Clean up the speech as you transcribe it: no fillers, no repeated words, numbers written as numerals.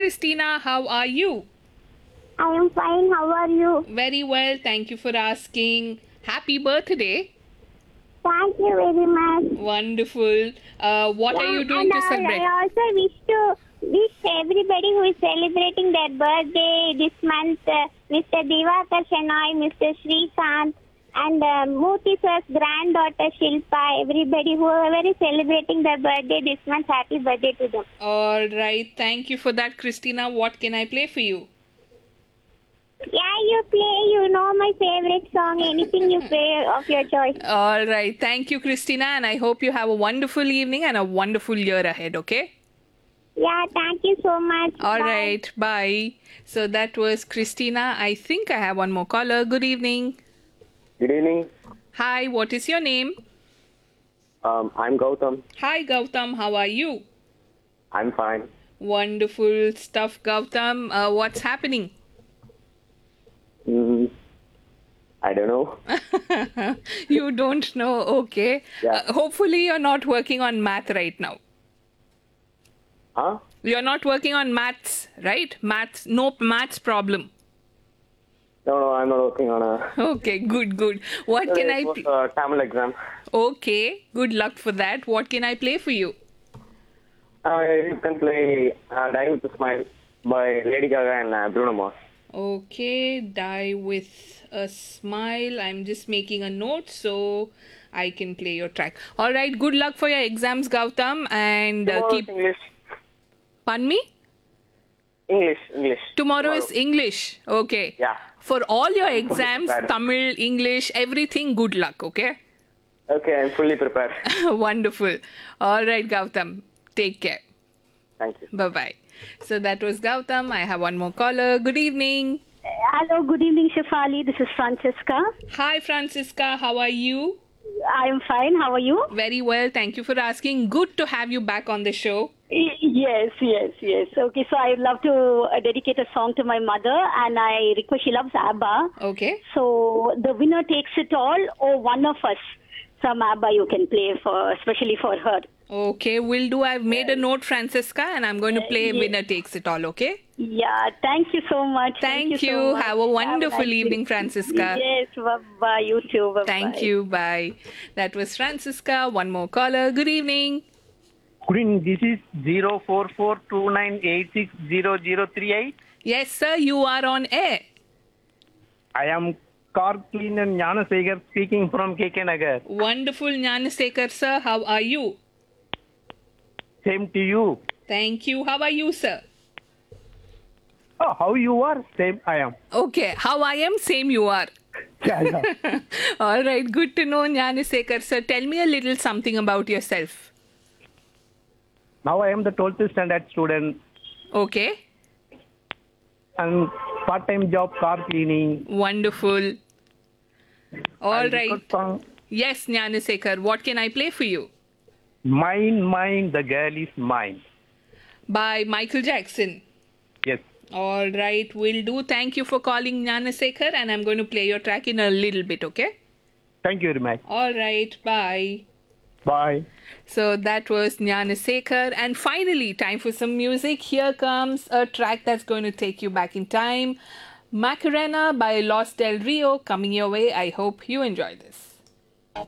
Christina. How are you? I am fine. How are you? Very well. Thank you for asking. Happy birthday. Thank you very much. Wonderful. What are you doing to celebrate? I also wish everybody who is celebrating their birthday this month, Mr. Divakar Shenoy, Mr. Srikanth, and Murthy sir's granddaughter Shilpa, everybody whoever is celebrating their birthday this month, happy birthday to them. All right. Thank you for that, Christina. What can I play for you? Yeah, you play, you know my favorite song, anything you play of your choice. All right. Thank you, Christina. And I hope you have a wonderful evening and a wonderful year ahead, okay? Yeah, thank you so much. All Bye. right. Bye. So that was Christina. I think I have one more caller. Good evening. Good evening. Hi. What is your name? I'm Gautam. Hi, Gautam. How are you? I'm fine. Wonderful stuff, Gautam. What's happening? I don't know. You don't know. Okay. Yeah. Hopefully, you're not working on math right now. Huh? You're not working on maths, right? Maths, no maths problem. No, I'm not working on a. Okay, good. What can I? It was a Tamil exam. Okay, good luck for that. What can I play for you? You can play Die with a Smile by Lady Gaga and Bruno Mars. Okay, Die with a Smile. I'm just making a note so I can play your track. All right, good luck for your exams, Gautam, and Tomorrow keep. is English. Pardon me? English. Tomorrow is English. Okay. Yeah. For all your exams, prepared. Tamil, English, everything, good luck, okay? Okay, I'm fully prepared. Wonderful. All right, Gautam. Take care. Thank you. Bye-bye. So that was Gautam. I have one more caller. Good evening. Hello, good evening, Shefali. This is Francesca. Hi, Francisca. How are you? I am fine. How are you? Very well. Thank you for asking. Good to have you back on the show. Yes. Okay, so I'd love to dedicate a song to my mother, and I request she loves ABBA. Okay. So the winner takes it all, or one of us from ABBA you can play for, especially for her. Okay, will do. I've made a note, Francisca, and I'm going to play Winner Takes It All, okay? Yeah, thank you so much. Thank you. so much. Have a wonderful nice evening, day. Francisca. Yes, bye-bye. You too. Bye-bye. Thank you. Bye. That was Francisca. One more caller. Good evening. Good evening. This is 04429860038. Yes, sir. You are on air. I am car cleaner Gnanasegar speaking from KK Nagar. Wonderful, Gnanasekar, sir. How are you? Same to you. Thank you. How are you, sir? Oh, how you are? Same I am. Okay. How I am? Same you are. Yeah. All right. Good to know, Gnanasekar, sir. Tell me a little something about yourself. Now I am the 12th standard student Okay. and part-time job car cleaning. Wonderful. All And right. good song, Yes, Gnanasekar. What can I play for you? Mine, the girl is mine. By Michael Jackson. Yes. All right. Will do. Thank you for calling, Gnanasekar, and I'm going to play your track in a little bit, okay? Thank you very much. All right. Bye. Bye. So that was Gnanasekar. And finally, time for some music. Here comes a track that's going to take you back in time. Macarena by Los Del Rio coming your way. I hope you enjoy this.